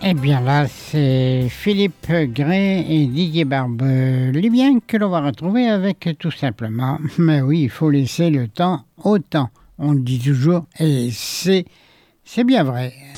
Eh bien là, c'est Philippe Gray et Didier Barbelivien que l'on va retrouver avec tout simplement. Mais oui, il faut laisser le temps au temps. On le dit toujours et c'est bien vrai.